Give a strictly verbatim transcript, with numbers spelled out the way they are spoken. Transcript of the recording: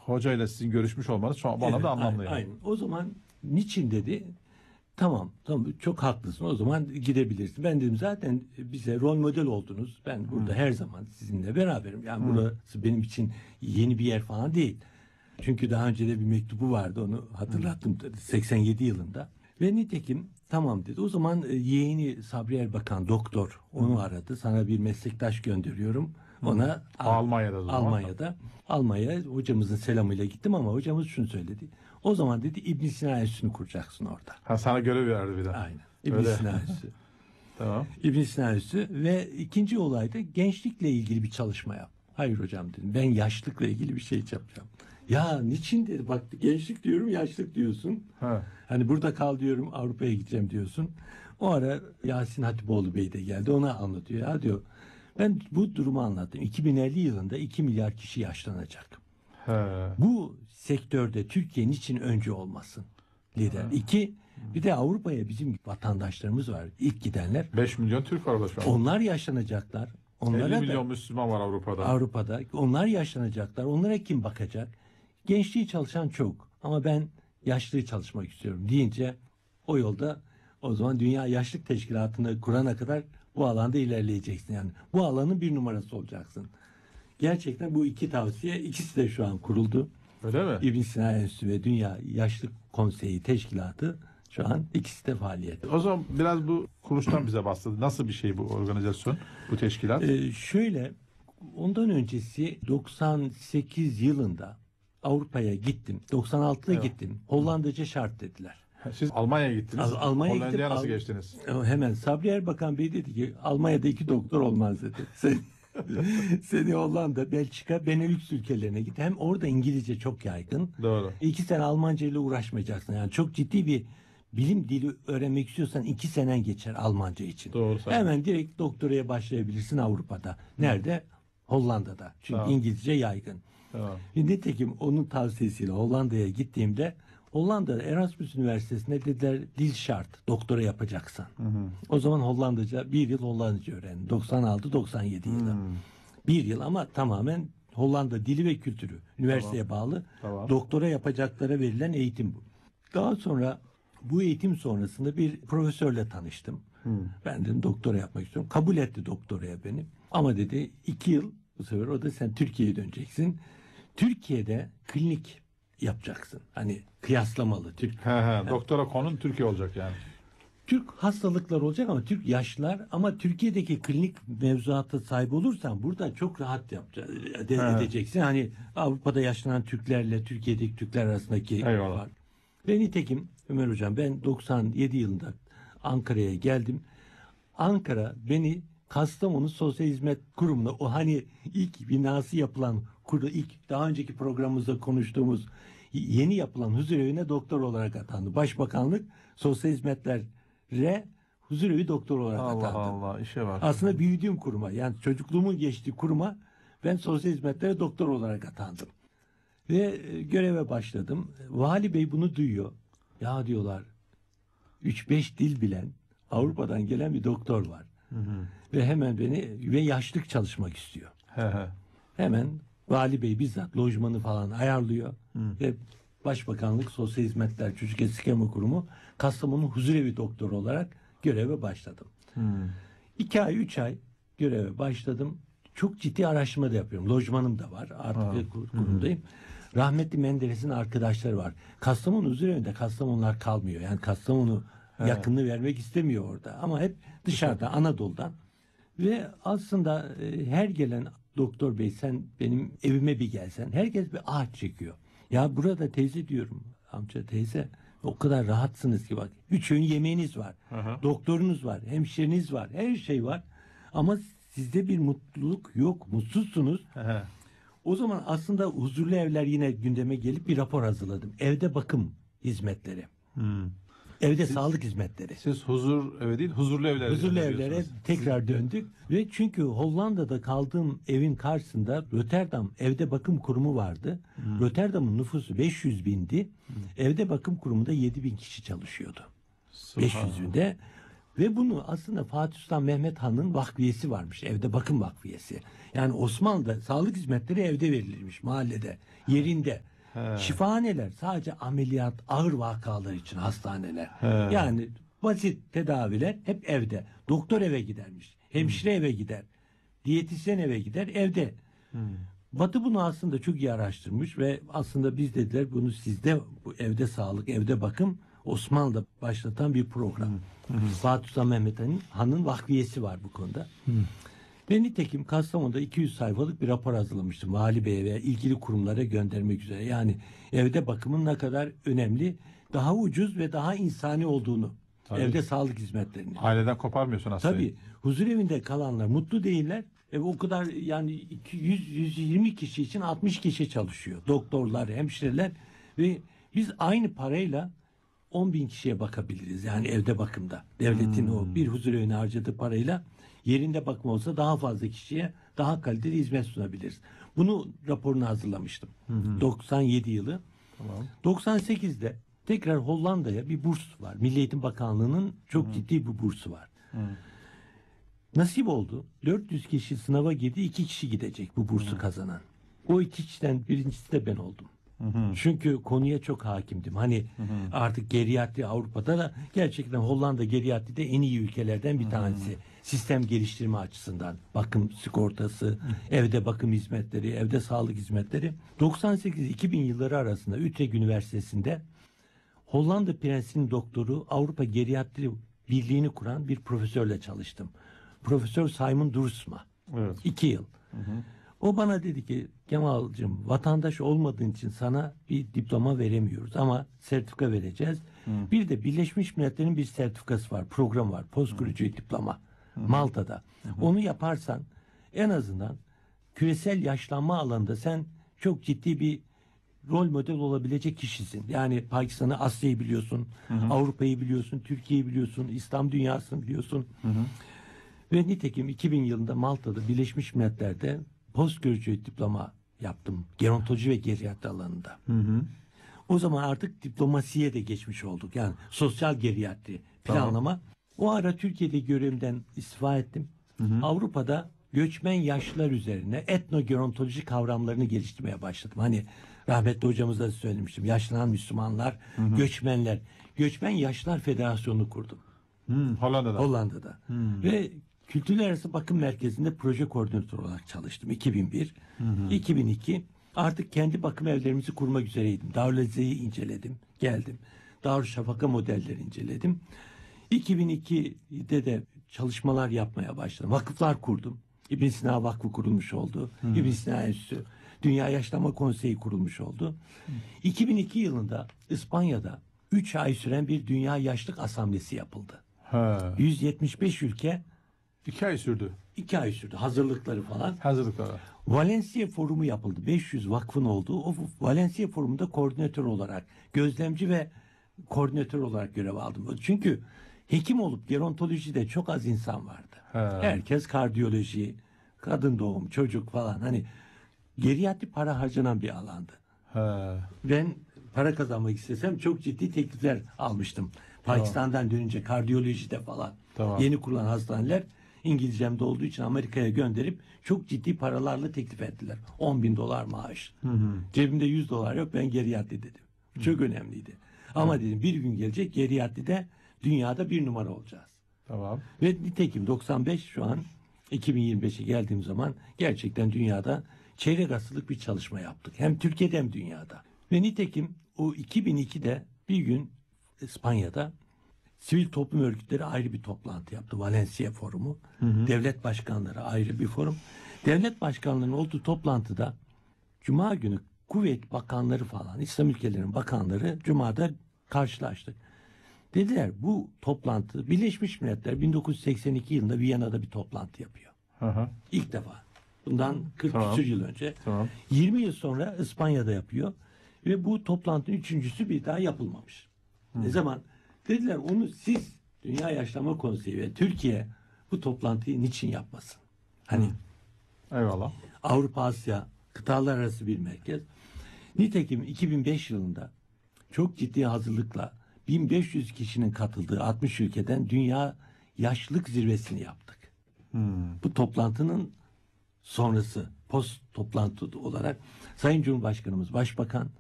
hocayla sizin görüşmüş olmanız şu an bana Evet, da anlamlı. aynen, Yani. aynen. O zaman niçin dedi? Tamam, tamam çok haklısın. O zaman gidebilirsin. Ben dedim zaten bize rol model oldunuz. Ben burada hmm. her zaman sizinle beraberim. Yani hmm. burası benim için yeni bir yer falan değil. Çünkü daha önce de bir mektubu vardı. Onu hatırlattım hmm. seksen yedi yılında. Ve nitekim tamam dedi. O zaman yeğeni Sabri Erbakan doktor onu hmm. aradı. Sana bir meslektaş gönderiyorum. Ona hmm. Almanya'da Almanya'da Almanya hocamızın selamıyla gittim ama hocamız şunu söyledi. O zaman dedi İbn Sina Enstitüsü'nü kuracaksın orada. Ha, sana görev verdi bir de. Aynen. İbn Sina Enstitüsü. Tamam. İbn Sina Enstitüsü ve ikinci olayda gençlikle ilgili bir çalışma yap. Hayır hocam dedim. Ben yaşlıkla ilgili bir şey yapacağım. Ya niçin dedi. Bak gençlik diyorum, yaşlık diyorsun. Ha. Hani burada kal diyorum, Avrupa'ya gideceğim diyorsun. O ara Yasin Hatipoğlu Bey de geldi. Ona anlatıyor. Ya diyor. Ben bu durumu anlattım. iki bin elli yılında iki milyar kişi yaşlanacak. He. Bu sektörde Türkiye'nin için önce olmasın. Lider. He. İki, bir de Avrupa'ya bizim vatandaşlarımız var. İlk gidenler. beş milyon Türk var şu an. Onlar yaşlanacaklar. Onlara elli milyon da, Müslüman var Avrupa'da. Avrupa'da. Onlar yaşlanacaklar. Onlara kim bakacak? Gençliği çalışan çok. Ama ben yaşlıyı çalışmak istiyorum deyince o yolda o zaman Dünya Yaşlık Teşkilatı'nı kurana kadar bu alanda ilerleyeceksin. Yani bu alanın bir numarası olacaksın. Gerçekten bu iki tavsiye, ikisi de şu an kuruldu. Öyle mi? İbn Sina Enstitüsü ve Dünya Yaşlık Konseyi Teşkilatı şu an ikisi de faaliyette. O zaman biraz bu kuruluştan bize bahsetti. Nasıl bir şey bu organizasyon, bu teşkilat? Ee, şöyle, ondan öncesi doksan sekiz yılında Avrupa'ya gittim. doksan altıda evet. gittim. Hollandaca şart dediler. Siz Almanya'ya gittiniz. Al- Almanya'ya Hollanda'ya gittim. nasıl Al- geçtiniz? Hemen Sabri Erbakan Bey dedi ki Almanya'da iki doktor olmaz dedi. Sen, seni Hollanda, Belçika, Benelux ülkelerine git. Hem orada İngilizce çok yaygın. Doğru. İki sene Almanca ile uğraşmayacaksın. Yani çok ciddi bir bilim dili öğrenmek istiyorsan iki senen geçer Almanca için. Doğru. Hemen direkt doktoraya başlayabilirsin Avrupa'da. Nerede? Hollanda'da. Çünkü tamam. İngilizce yaygın. Tamam. Nitekim onun tavsiyesiyle Hollanda'ya gittiğimde Hollanda'da Erasmus Üniversitesi'nde dediler dil şart. Doktora yapacaksan. Hı hı. O zaman Hollandaca bir yıl Hollandaca öğrendim. doksan altı doksan yedi yılı. Bir yıl ama tamamen Hollanda dili ve kültürü. Üniversiteye tamam. bağlı. Tamam. Doktora yapacaklara verilen eğitim bu. Daha sonra bu eğitim sonrasında bir profesörle tanıştım. Hı. Ben dedim doktora yapmak istiyorum. Kabul etti doktoraya beni. Ama dedi iki yıl bu sefer o da sen Türkiye'ye döneceksin. Türkiye'de klinik yapacaksın. Hani kıyaslamalı. Türk, he he, yani, doktora konun Türkiye olacak yani. Türk hastalıklar olacak ama Türk yaşlılar ama Türkiye'deki klinik mevzuata sahip olursan burada çok rahat yapacaksın, edeceksin. Hani Avrupa'da yaşlanan Türklerle Türkiye'deki Türkler arasındaki Eyvallah. fark. Ve nitekim Ömer Hocam ben doksan yedi yılında Ankara'ya geldim. Ankara beni Kastamonu Sosyal Hizmet Kurumu'na o hani ilk binası yapılan kurdu ilk daha önceki programımızda konuştuğumuz yeni yapılan huzurevine doktor olarak atandı. Başbakanlık Sosyal Hizmetler'e huzurevi doktor olarak Allah atandı. Allah Allah işe bak. Aslında büyüdüğüm kuruma yani çocukluğumun geçtiği kuruma ben Sosyal Hizmetlere doktor olarak atandım. Ve göreve başladım. Vali Bey bunu duyuyor. Ya diyorlar üç beş dil bilen Avrupa'dan gelen bir doktor var. Hı hı. Ve hemen beni ve yaşlık çalışmak istiyor. He he. Hemen Vali Bey bizzat lojmanı falan ayarlıyor. Hı. Ve Başbakanlık Sosyal Hizmetler Çocuk Esirgeme Kurumu Kastamonu Huzurevi doktoru olarak göreve başladım. Hı. İki ay, üç ay göreve başladım. Çok ciddi araştırma da yapıyorum. Lojmanım da var. Artık ve kurumdayım. Hı. Rahmetli Menderes'in arkadaşları var. Kastamonu Huzurevi'nde Kastamonular kalmıyor. Yani Kastamonu He. yakınlığı vermek istemiyor orada. Ama hep dışarıda, Anadolu'dan. Ve aslında e, her gelen doktor bey sen benim evime bir gelsen herkes bir ağaç çekiyor. Ya burada teyze diyorum amca teyze o kadar rahatsınız ki bak. Üç öğün yemeğiniz var. Aha. Doktorunuz var. Hemşireniz var. Her şey var. Ama sizde bir mutluluk yok. Mutsuzsunuz. Aha. O zaman aslında huzurlu evler yine gündeme gelip bir rapor hazırladım. Evde bakım hizmetleri. Hmm. Evde siz, sağlık hizmetleri. Siz huzur evi değil, huzurlu evlere Huzurlu evlere tekrar döndük ve çünkü Hollanda'da kaldığım evin karşısında Rotterdam Evde Bakım Kurumu vardı. Hmm. Rotterdam'ın nüfusu beş yüz bindi. Hmm. Evde Bakım Kurumu'nda yedi bin kişi çalışıyordu. beş yüzünde ve bunu aslında Fatih Sultan Mehmet Han'ın vakfiyesi varmış. Evde Bakım Vakfiyesi. Yani Osmanlı'da sağlık hizmetleri evde verilirmiş mahallede, yerinde. He. Şifahaneler sadece ameliyat, ağır vakalar için hastaneler. He. Yani basit tedaviler hep evde. Doktor eve gidermiş. Hemşire eve gider. Diyetisyen eve gider. Evde. Batı bunu aslında çok iyi araştırmış ve aslında biz dediler bunu sizde bu evde sağlık, evde bakım Osmanlı'da başlatan bir program. Fatih Sultan Mehmet Han'ın Han'ın vakfiyesi var bu konuda. Ve nitekim Kastamonu'da iki yüz sayfalık bir rapor hazırlamıştım. Vali Bey'e ve ilgili kurumlara göndermek üzere. Yani evde bakımın ne kadar önemli, daha ucuz ve daha insani olduğunu. Tabii. Evde sağlık hizmetlerini. Aileden koparmıyorsun hastayı. Tabii. Huzur evinde kalanlar mutlu değiller. E, o kadar yani yüz yüz yirmi kişi için altmış kişi çalışıyor. Doktorlar, hemşireler ve biz aynı parayla on bin kişiye bakabiliriz. Yani evde bakımda. Devletin Hmm. o bir huzur evine harcadığı parayla yerinde bakım olsa daha fazla kişiye daha kaliteli hizmet sunabiliriz. Bunu raporunu hazırlamıştım. doksan yedi yılı. Tamam. doksan sekizde tekrar Hollanda'ya bir burs var. Milli Eğitim Bakanlığı'nın çok ciddi bir bursu var. Nasip oldu. dört yüz kişi sınava girdi. iki kişi gidecek bu bursu kazanan. O iki kişiden birincisi de ben oldum. Çünkü konuya çok hakimdim. Hani artık geriatri Avrupa'da da gerçekten Hollanda geriatride en iyi ülkelerden bir tanesi. Sistem geliştirme açısından. Bakım sigortası, evde bakım hizmetleri, evde sağlık hizmetleri. doksan sekiz iki bin yılları arasında Utrecht Üniversitesi'nde Hollanda prensinin doktoru Avrupa Geriatri Birliği'ni kuran bir profesörle çalıştım. Profesör Simon Duursma. Evet. İki yıl. O bana dedi ki Kemal'cığım vatandaş olmadığın için sana bir diploma veremiyoruz ama sertifika vereceğiz. Bir de Birleşmiş Milletler'in bir sertifikası var, program var. Postgraduate diploma. Malta'da. Onu yaparsan en azından küresel yaşlanma alanında sen çok ciddi bir rol model olabilecek kişisin. Yani Pakistan'ı, Asya'yı biliyorsun, Avrupa'yı biliyorsun, Türkiye'yi biliyorsun, İslam dünyasını biliyorsun. Ve nitekim iki bin yılında Malta'da Birleşmiş Milletler'de postgraduate diploma yaptım. Gerontoloji ve geriatri alanında. Hı hı. O zaman artık diplomasiye de geçmiş olduk. Yani sosyal geriatri planlama. Tamam. O ara Türkiye'de görevimden istifa ettim. Hı hı. Avrupa'da göçmen yaşlılar üzerine etnogerontoloji kavramlarını geliştirmeye başladım. Hani rahmetli hocamıza da söylemiştim. Yaşlanan Müslümanlar, hı hı. göçmenler. Göçmen Yaşlılar Federasyonu kurdum. Hmm, Hollanda'da. Hollanda'da. Hmm. Ve Kültürler Arası Bakım Merkezi'nde proje koordinatörü olarak çalıştım. iki bin bir, hı hı. iki bin iki artık kendi bakım evlerimizi kurmak üzereydim. Darülaze'yi inceledim, geldim. Darüşşafaka modelleri inceledim. iki bin ikide de çalışmalar yapmaya başladım. Vakıflar kurdum. İbn Sina Vakfı kurulmuş oldu. Hmm. İbn Sina Enstitüsü, Dünya Yaşlanma Konseyi kurulmuş oldu. Hmm. iki bin iki yılında İspanya'da üç ay süren bir Dünya Yaşlık Asamblesi yapıldı. Ha. yüz yetmiş beş ülke. iki ay sürdü. iki ay sürdü. Hazırlıkları falan. Hazırlıkları. Valencia Forumu yapıldı. beş yüz vakfın olduğu. O Valencia Forumu'nda koordinatör olarak, gözlemci ve koordinatör olarak görev aldım. Çünkü hekim olup gerontolojide çok az insan vardı. He. Herkes kardiyoloji, kadın doğum, çocuk falan. Hani geriatri para harcanan bir alandı. He. Ben para kazanmak istesem çok ciddi teklifler almıştım. Pakistan'dan tamam. dönünce kardiyolojide falan. Tamam. Yeni kurulan hastaneler İngilizcemde olduğu için Amerika'ya gönderip çok ciddi paralarla teklif ettiler. on bin dolar maaş. Hı hı. Cebimde yüz dolar yok, ben geriatri dedim. Çok hı. önemliydi. Ama hı. dedim bir gün gelecek geriatride dünyada bir numara olacağız. Tamam. Ve nitekim doksan beş şu an iki bin yirmi beşe geldiğim zaman gerçekten dünyada çeyrek asırlık bir çalışma yaptık. Hem Türkiye'de hem dünyada. Ve nitekim o iki bin ikide bir gün İspanya'da sivil toplum örgütleri ayrı bir toplantı yaptı. Valencia Forumu. Hı hı. Devlet başkanları ayrı bir forum. Devlet başkanlarının olduğu toplantıda Cuma günü kuvvet bakanları falan, İslam ülkelerinin bakanları Cuma'da karşılaştık. Dediler bu toplantı Birleşmiş Milletler bin dokuz yüz seksen iki yılında Viyana'da bir toplantı yapıyor. Hı hı. İlk defa. Bundan kırk tamam. küsur yıl önce. Tamam. yirmi yıl sonra İspanya'da yapıyor. Ve bu toplantının üçüncüsü bir daha yapılmamış. Hı. Ne zaman? Dediler onu siz Dünya Yaşlanma Konseyi ve Türkiye bu toplantıyı niçin yapmasın? Hani Hı. Eyvallah. Avrupa, Asya, kıtalar arası bir merkez. Nitekim iki bin beş yılında çok ciddi hazırlıkla bin beş yüz kişinin katıldığı altmış ülkeden Dünya Yaşlılık Zirvesini yaptık. Hmm. Bu toplantının sonrası, post toplantı olarak Sayın Cumhurbaşkanımız, Başbakan,